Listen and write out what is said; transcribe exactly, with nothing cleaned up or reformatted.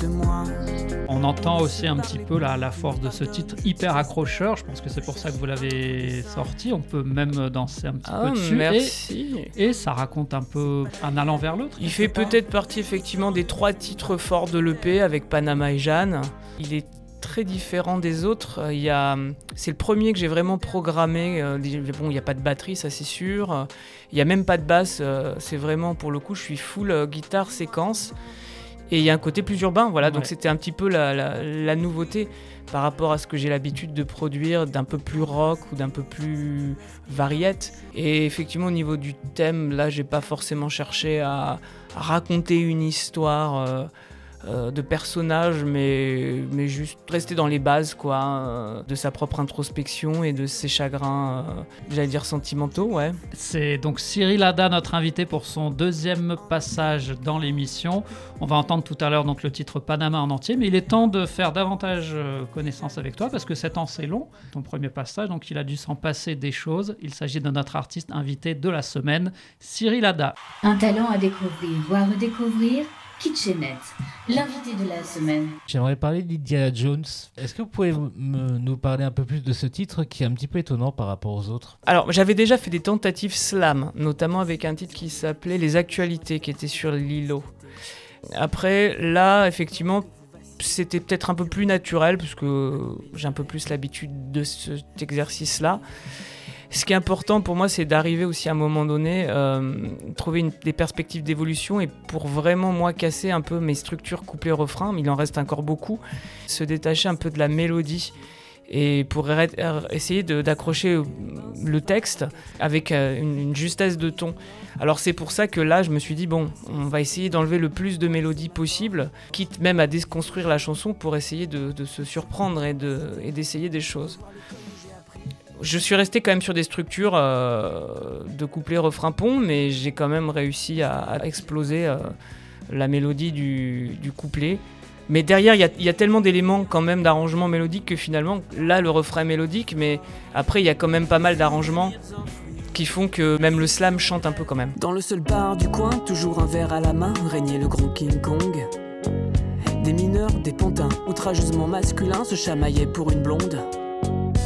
de moi. On entend aussi un petit peu la, la force de ce titre, hyper accrocheur. Je pense que c'est pour ça que vous l'avez sorti. On peut même danser un petit Ah, peu dessus. merci. Et, et ça raconte un peu un allant vers l'autre. Il fait peut-être partie effectivement des trois titres forts de l'E P avec Panama et Jeanne. Il est très différent des autres. Il y a, c'est le premier que j'ai vraiment programmé. Bon, il n'y a pas de batterie, ça c'est sûr. Il n'y a même pas de basse. C'est vraiment, pour le coup, je suis full guitare séquence. Et il y a un côté plus urbain, voilà. Donc ouais. C'était un petit peu la, la, la nouveauté par rapport à ce que j'ai l'habitude de produire, d'un peu plus rock ou d'un peu plus variette. Et effectivement, au niveau du thème, là, j'ai pas forcément cherché à, à raconter une histoire euh, euh, de personnage, mais, mais juste rester dans les bases, quoi, euh, de sa propre introspection et de ses chagrins, euh, j'allais dire sentimentaux, ouais. C'est donc Cyril Hada, notre invité pour son deuxième passage dans l'émission. On va entendre tout à l'heure donc le titre Panama en entier, mais il est temps de faire davantage connaissance avec toi parce que sept ans c'est long, ton premier passage, donc il a dû s'en passer des choses. Il s'agit de notre artiste invité de la semaine, Cyril Hada. Un talent à découvrir ou à redécouvrir, Kitchenette, l'invité de la semaine. J'aimerais parler d'Indiana Jones. Est-ce que vous pouvez m- nous parler un peu plus de ce titre qui est un petit peu étonnant par rapport aux autres ? Alors, j'avais déjà fait des tentatives slam, notamment avec un titre qui s'appelait Les Actualités, qui était sur Lilo. Après, là, effectivement, c'était peut-être un peu plus naturel, parce que j'ai un peu plus l'habitude de cet exercice-là. Ce qui est important pour moi, c'est d'arriver aussi à un moment donné, euh, trouver une, des perspectives d'évolution et pour vraiment, moi, casser un peu mes structures couplet-refrain, mais il en reste encore beaucoup, se détacher un peu de la mélodie et pour essayer de, d'accrocher le texte avec une, une justesse de ton. Alors c'est pour ça que là, je me suis dit, bon, on va essayer d'enlever le plus de mélodies possible, quitte même à déconstruire la chanson pour essayer de, de se surprendre et, de, et d'essayer des choses. Je suis resté quand même sur des structures euh, de couplet, refrain, pont, mais j'ai quand même réussi à, à exploser euh, la mélodie du, du couplet. Mais derrière, il y, y a tellement d'éléments quand même d'arrangement mélodique que finalement, là, le refrain est mélodique, mais après, il y a quand même pas mal d'arrangements qui font que même le slam chante un peu quand même. Dans le seul bar du coin, toujours un verre à la main, régnait le grand King Kong. Des mineurs, des pantins, outrageusement masculins se chamaillaient pour une blonde.